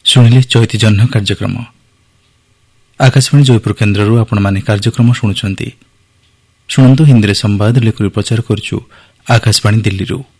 ଶୁଣିଲେ ଚୈତି ଜହ୍ନ କାର୍ଯ୍ୟକ୍ରମ। ଆକାଶବାଣୀ ଜୟପୁର କେନ୍ଦ୍ରରୁ ଆପଣମାନେ କାର୍ଯ୍ୟକ୍ରମ ଶୁଣୁଛନ୍ତି। ଶୁଣନ୍ତୁ ହିନ୍ଦୀରେ ସମ୍ବାଦ ଲେଖୁରି ପ୍ରଚାର କରୁଛୁ ଆକାଶବାଣୀ ଦିଲ୍ଲୀରୁ।